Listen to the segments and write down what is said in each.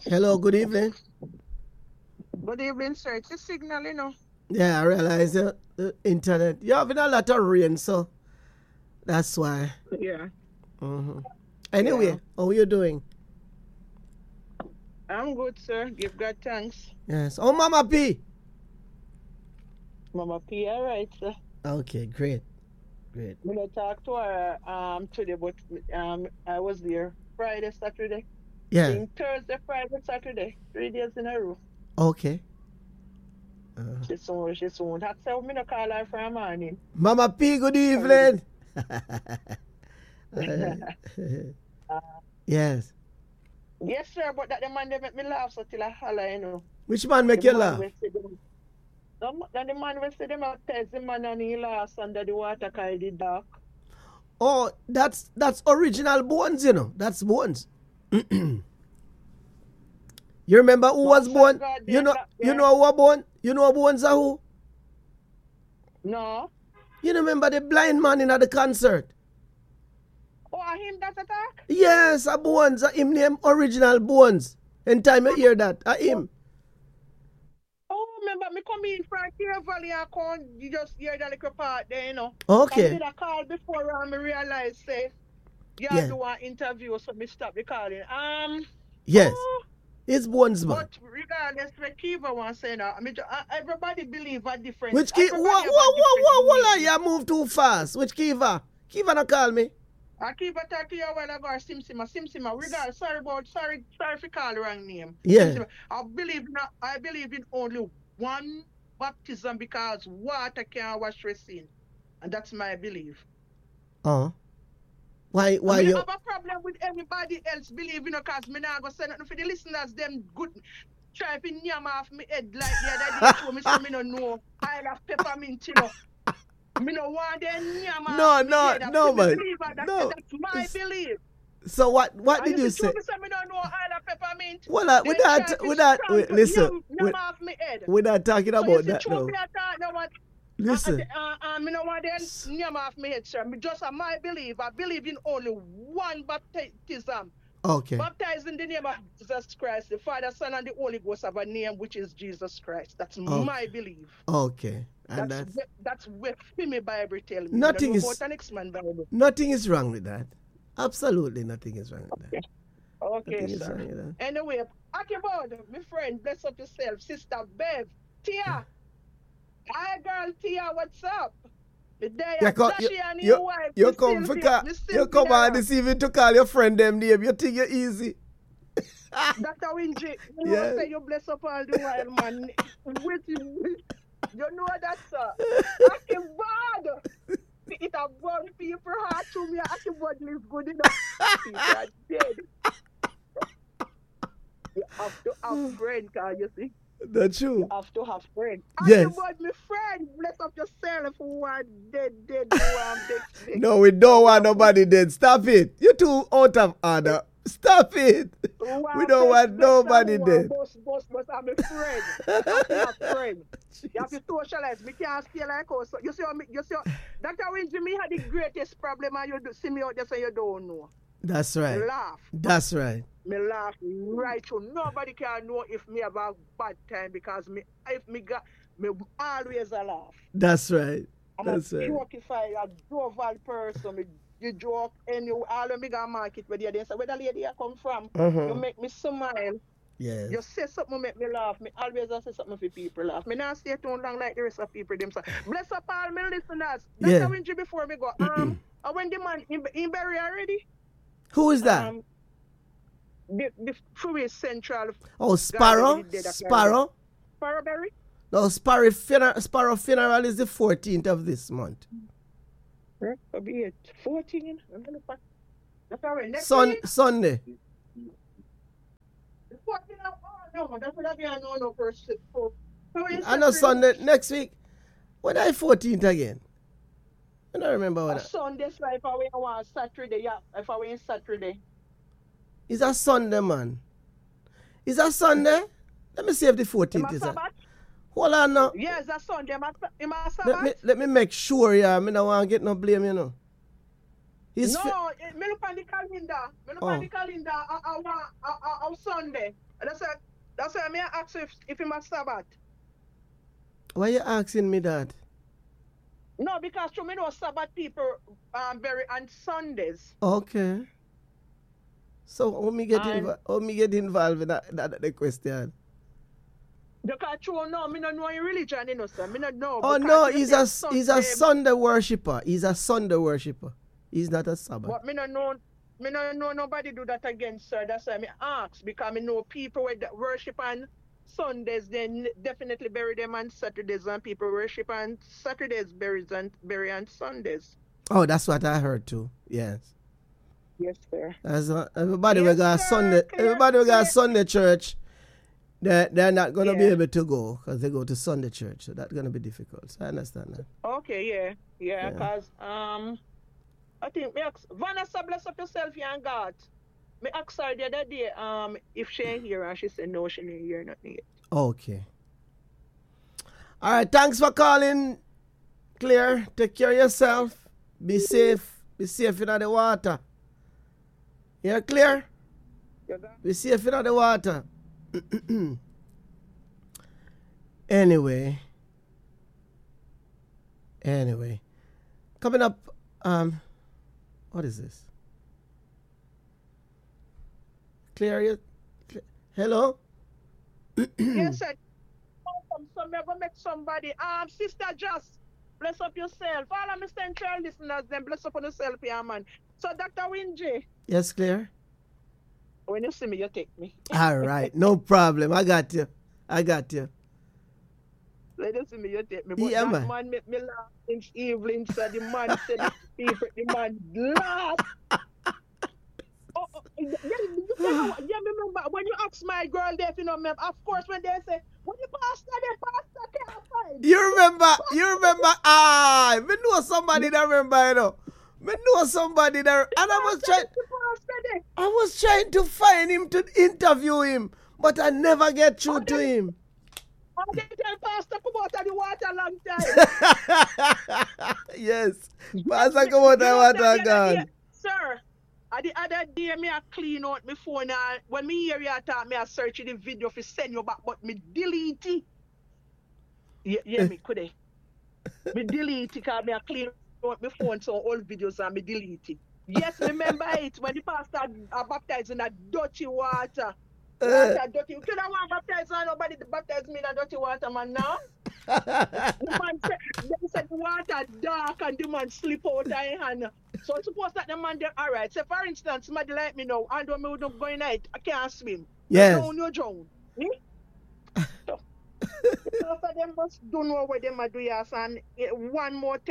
Hello, good evening. Good evening, sir. It's a signal, you know. Yeah, I realize the internet. You're having a lot of rain, so that's why. Yeah, hmm yeah. Anyway, how are you doing? I'm good, sir. Give God thanks. Yes. Oh, Mama P. Mama P, all right, sir. Okay, great, great. I'm gonna talk to her today, but I was there Friday, Saturday. Yeah. In Thursday, Friday, Saturday. 3 days in a row. Okay. Uh, She soon. That's how me no call her for a morning. Mama P, good Sorry. evening. Uh, yes. Yes, sir, but that the man they make me laugh so till I holler, you know. Which man The make you man laugh? will say them. The man will say them a test the man and he lost under the water called the dark. Oh, that's original Bones, you know. That's Bones. You remember who was Man born? serve God You there, know, black you there. know who was born? You know who Bones are who? No. You remember the blind man in the concert? Oh, him that attack? Yes, a Bones, him name original Bones. In time you hear that, him. Oh, remember me come in from Care Valley and come, you just hear that little part there, you know. And me Okay. did a call before and me realize say you Yeah. do an interview, so me stop the calling. Yes. Oh, It's Bones man. but regardless what Kiva want say now, I mean everybody believe a different Which Kiva? everybody have a different belief. You move too fast. Which Kiva? Kiva not call me. I keep talking to you a while ago, Simsima. Regardless, sorry for call the wrong name. Yeah. Simsima. I believe in only one baptism because water can wash your sin. And that's my belief. Why I you? have a problem with everybody else believing because me not go say nothing for the listeners, them good try to yam off me head like the other day show me say me no know I have peppermint, you know. Me no want them yam off me head. No, man. That's my belief. So what did you say? Me say me don't know Isle of Peppermint. Well, listen. Yam off me head. We're not talking So about that now. now. Listen. Me no want them yam off me head, sir. Me just my belief. I believe in only one baptism. Okay. Baptized in the name of Jesus Christ, the Father, Son, and the Holy Ghost have a name which is Jesus Christ. That's my belief. Okay. And that's what me Bible tell me. Nothing is Bible. Nothing is wrong with that. Absolutely nothing is wrong with that. Okay, sir. Anyway, Akibod, my friend, bless up yourself. Sister Bev, Tia. Hi, girl, Tia, what's up? You come on this evening to call your friend them name. You think you're easy. Dr. Winji, you know say you bless up all the while, man. You know that, sir. Akibod. It a burn people heart to me. Akibod live good enough. People are dead. You have to have friends, can you see? That's true. You have to have friends. Yes. Akibod, my friend, bless up yourself who are dead, big. No, we don't want nobody dead. Stop it. You're too out of order. Stop it. We don't want nobody dead. Boss, I'm a friend. I'm a friend. You have to socialize. Me can't stay like us. You see, Dr. Winji, me had the greatest problem and you see me out there so you don't know. That's right. Me laugh. That's right. Me laugh right through. Nobody can know if me have a bad time because if me always a laugh. That's right. I'm a jokify, a jovial person. You joke and all of me go market where they say where the lady come from. You make me smile. Yes. You say something make me laugh. Me always say something for people laugh. Me not stay too long like the rest of people them say. Bless up all my listeners. That's how Winji before me go. When the man in Berry already. Who is that? The Freeway Central. Oh, Sparrow? Sparrow Berry? No, Sparrow funeral is the 14th of this month. Be it 14. Sunday. No, that's what I mean. I know no person. I know Sunday next week. When I 14th again? I don't remember what. Sunday, so if I went on Saturday, yeah. If I went Saturday. It's a Sunday, man. It's a Sunday? Let me see if the 14th is a. Hold on now. Yes, that's Sunday. Let me make sure, yeah. I don't want to get no blame, you know. Me look on the calendar. Me look on the calendar. I Sunday. That's why me ask if he must Sabbath. Why you asking me that? No, because to me know Sabbath people bury on Sundays. Okay. So how me get involved in that the question? Because me don't know your religion, you know, sir. Me don't know. Oh no, he's a Sunday worshipper. He's a Sunday worshipper. He's not a Sabbath. But me don't know nobody do that again, sir. That's why me ask, because me know people that worship on Sundays, then definitely bury them on Saturdays, and people worship on Saturdays, bury on Sundays. Oh, that's what I heard too. Yes. Yes, sir. Everybody we got Sunday. Everybody we got Sunday church. They're not gonna be able to go because they go to Sunday church, so that's gonna be difficult. So I understand that. Okay, yeah. Because I think Vanessa, bless up yourself, young God. Me asked her the other day if she ain't here, and she said no, she ain't here, nothing yet. Okay. All right, thanks for calling, Claire. Take care of yourself. Be safe. Be safe in the water. Yeah, Claire? Be safe in the water. Anyway. Coming up, what is this? Claire, hello? Yes, sir. So I'm going to make somebody. Sister Just, bless up yourself. All of my central listeners, then bless up on yourself, yeah, man. So, Dr. Winji. Yes, Claire? When you see me, you take me. All right, no problem. I got you. Let you see me, you take me. But that man make me laugh since evening, so the man said the man laugh. Remember when you ask my girl there, if you know, of course, when they say, when the pastor can't find. You remember, me know somebody that remember, you know. Me know somebody that, and I was trying to find him to interview him, but I never get through to him. I didn't tell Pastor come out of the water long time. Yes, Pastor come out of the water again. Sir, the other day, me I clean out my phone. When me hear you talk, me I search the video for send you back, but me delete it. Yeah, me could I? Me delete it because me I clean out my phone, so all videos and me delete it. Yes, remember it when the pastor baptized in that dirty water. Dirty. You don't want to baptize nobody to baptize me in that dirty water, man, now. The man said the water dark and the man slip out of his hand. So suppose that the man there, all right. So for instance, somebody like me now, and when we don't go in night, I can't swim. Yes. You drown. So them must don't know what them are doing. Yes, and one more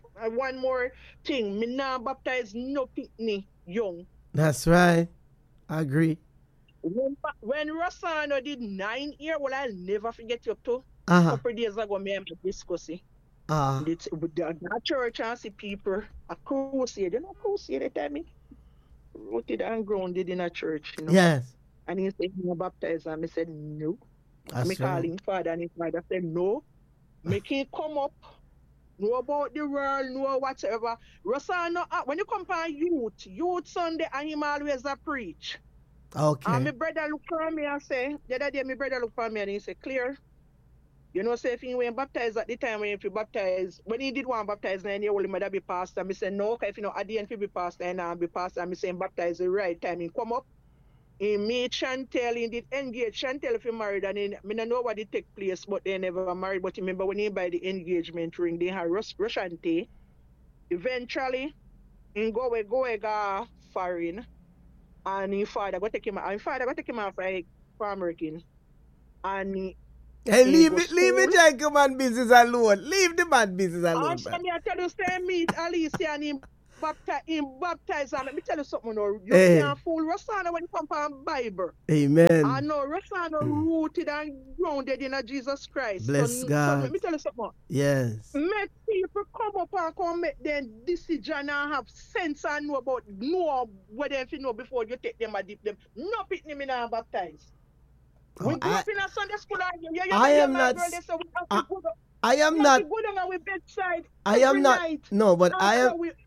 thing. Me now baptize no pitney young. That's right. I agree. When Rossano did 9 years, well, I'll never forget you too. A couple of days ago, me and discussing. With the church and see people, a crusade. You know, crusade, they tell me. Rooted and grounded in a church, you know. Yes. And he said, he baptized, and I said, no. I called him father, and his father said, no. Make him come up, know about the world, know whatever. Rossano, when you come on youth Sunday, and him always a preach. Okay. And my brother look for me and say, the other day my brother look for me and he said, Clear, you know, say if he went baptized at the time when he baptized, when he did want baptized, then he only mother be pastor. I said, no, if you know, at the end he be pastor and I'll be pastor. I say, baptized the right time. He come up, he meet Chantel, he did engage Chantel if he married, and I don't know what it take place, but they never married. But remember when he buy the engagement ring, they had Russian tea. Eventually, he go foreign. And his father got take him off for American. And leave the gentleman business alone. Leave the man business alone. I tell you, say meet Alicia and him baptize. And let me tell you something now. You can't fool Rossana when you come from Bible. Amen. I know Rossana rooted and grounded in Jesus Christ. Bless God. So let me tell you something. Yes. Make people come up and come make their decision and have sense and know what they know before you take them and dip them. No pitney me now baptize. We grew up in a Sunday school. I am not. I am not. We go down our bedside. I am not. Night. No, but I am.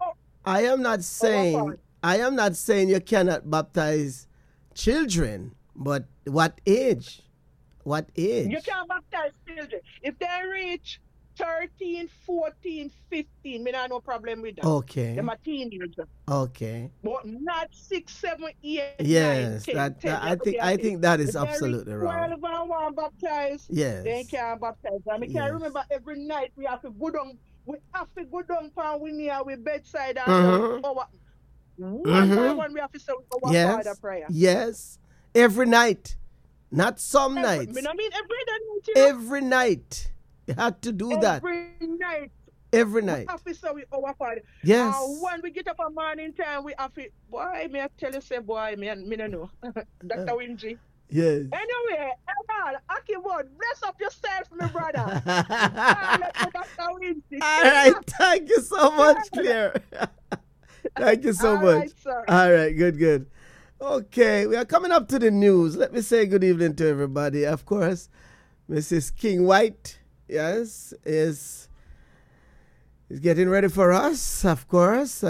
I am not saying you cannot baptize children, but what age? What age? You can't baptize children. If they reach 13, 14, 15, me not no problem with that. Okay. Them a teenager. Okay. But not 6, 7, 8, Yes, 9, 10. I think that is If they absolutely reach wrong. 12 and want baptize, Yes. they can't baptize. I mean, Yes. can't remember every night we have to go down. We have to go down for we near we bedside and our one by one we have to say our Father prayer. Yes. Every night. Not some nights. I mean every night. Every night. You had to do that. Every night. Every night. We have to say our Father. Yes. When we get up a morning time, we have to, boy, me I tell you, say, boy, me don't know. Dr. Winji. Yes. Anyway, Eman, Akibod, bless up yourself, my brother. Dr. Winji. All right. Thank you so much, Claire. Thank you so much. Right, sir. All right. Good. Okay. We are coming up to the news. Let me say good evening to everybody. Of course, Mrs. King White, yes, is getting ready for us, of course.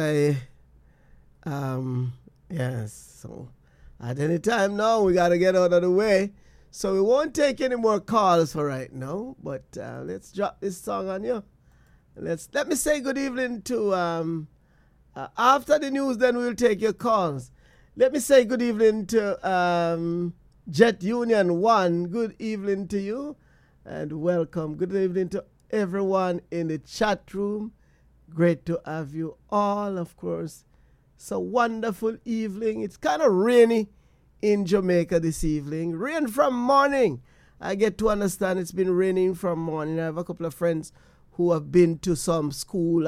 Yes, so at any time now, we got to get out of the way. So we won't take any more calls for right now, but let's drop this song on you. Let me say good evening to, after the news, then we'll take your calls. Let me say good evening to Jet Union 1. Good evening to you and welcome. Good evening to everyone in the chat room. Great to have you all, of course. It's a wonderful evening. It's kind of rainy in Jamaica this evening. Rain from morning. I get to understand it's been raining from morning. I have a couple of friends who have been to some school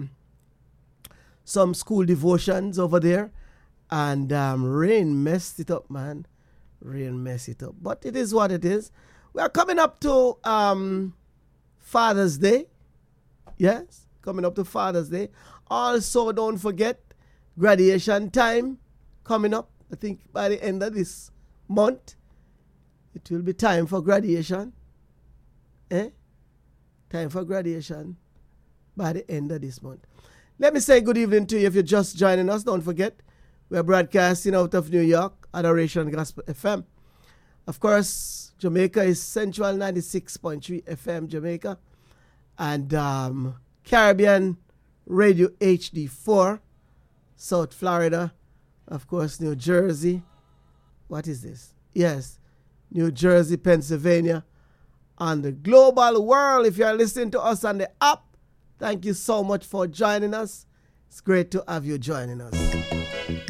devotions over there. And rain messed it up, man. Rain messed it up. But it is what it is. We are coming up to Father's Day. Yes, coming up to Father's Day. Also, don't forget, graduation time coming up. I think by the end of this month, it will be time for graduation. Time for graduation by the end of this month. Let me say good evening to you if you're just joining us. Don't forget, we're broadcasting out of New York, Adoration Gospel FM. Of course, Jamaica is Central 96.3 FM Jamaica. And Caribbean Radio HD4, South Florida. Of course, New Jersey. What is this? Yes, New Jersey, Pennsylvania. On the global world, if you're listening to us on the app, thank you so much for joining us. It's great to have you joining us.